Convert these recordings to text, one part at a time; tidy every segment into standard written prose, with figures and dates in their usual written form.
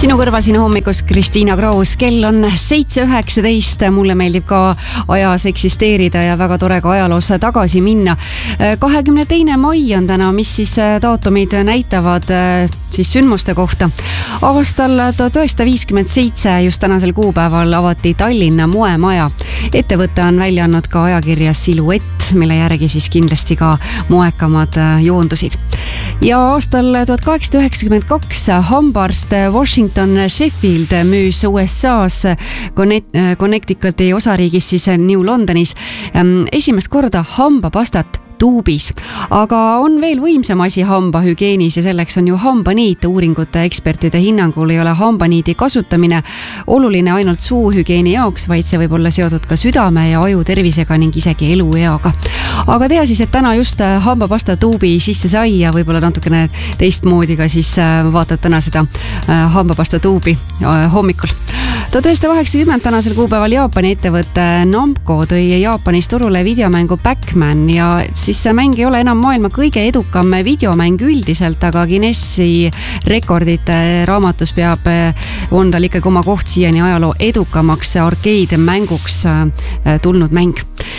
Sinu kõrval sinu hommikus Kristiina Kraus, kell on 7:19, mulle meeldib ka ajas eksisteerida ja väga tore ka ajaloos tagasi minna. 22. mai on täna, mis siis daatumid näitavad siis sündmuste kohta. Aastal 1957 just tänasel kuupäeval avati Tallinna moemaja. Ettevõte on välja andnud ka ajakirja Siluett, mille järgi siis kindlasti ka moekamad joondusid. Ja aastal 1892 hambaarst Washington Sheffield müüs USA-s Connecticuti osariigis siis New Londonis esimest korda hambapastat tuubis. Aga on veel võimsam asi hambahügeenis ja selleks on ju hambaniit. Uuringute ekspertide hinnangul ei ole hambaniidi kasutamine oluline ainult suuhügeeni jaoks, vaid see võib olla seotud ka südame ja aju tervisega ning isegi elueaga. Aga tea siis, et täna just hambapasta tuubi sisse sai ja võib-olla natukene teistmoodi ka siis vaatad täna seda hambapasta tuubi hommikul. 1980 tänasel kuupäeval Jaapani ettevõte Namco tõi Jaapanis turule videomängu Pac-Man ja siis see mäng ei ole enam maailma kõige edukam videomäng üldiselt, aga Guinessi rekordite raamatus on tal ikkagi oma koht siiani ajaloo edukamaks arcade-mänguks tulnud mäng.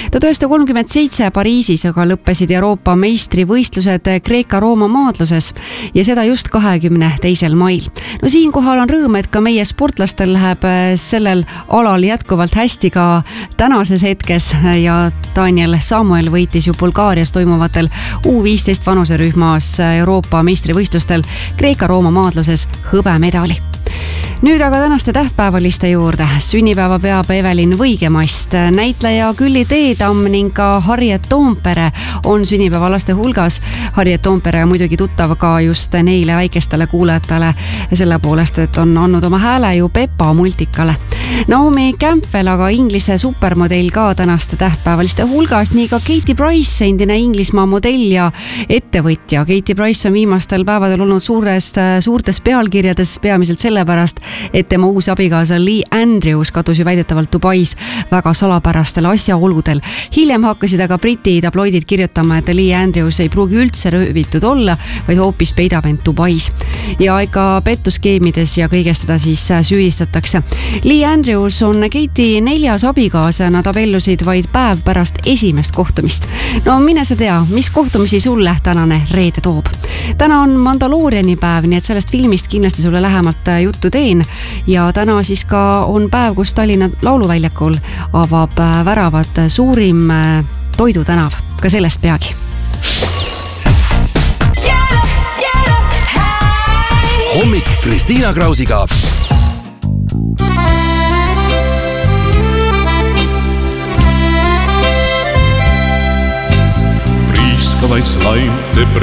1937 Pariisis aga lõppesid Euroopa meistrivõistlused Kreeka-Rooma maadluses ja seda just 22. mail. No siinkohal on rõõm, et ka meie sportlastel läheb sellel alal jätkuvalt hästi ka tänases hetkes ja Daniel Samuel võitis ju Bulgaarias toimuvatel U15 vanuserühmas Euroopa meistrivõistlustel Kreeka-Rooma maadluses hõbemedali. Nüüd aga tänaste tähtpäevaliste juurde. Sünnipäeva peab Evelin Võigemast, näitleja Külli Teetamm ning ka Harriet Toompere on sünnipäevalaste hulgas. Harriet Toompere muidugi tuttav ka just neile väikestele kuulajatele selle poolest, et on andnud oma hääle ju Pepa multikale. Naomi Campbell, aga Inglise supermodell ka tänaste tähtpäevaliste hulgas, nii ka Katie Price, endine Inglismaa modell ja ettevõtja. Katie Price on viimastel päevadel olnud suurtes pealkirjades peamiselt sellepärast, et tema uus abikaasa Lee Andrews kadus ju väidetavalt Dubais väga salapärastel asjaoludel. Hiljem hakkasid aga Briti tabloidid kirjutama, et Lee Andrews ei pruugi üldse röövitud olla, vaid hoopis peidab end Dubais. Ja ikka pettuskeemides ja kõigest teda siis süüdistatakse. Lee Andrews on Katie 4. abikaasa, nad abiellusid vaid päev pärast esimest kohtumist. No mine sa tea, mis kohtumisi sulle tänane reede toob. Täna on Mandalooriani päev, nii et sellest filmist kindlasti sulle lähemalt juttu teen. Ja täna siis ka on päev, kus Tallinna lauluväljakul avab väravat suurim toidutänav. Ka sellest peagi. Hommik Kristiina Krausiga. Priiskavaid slaim teeb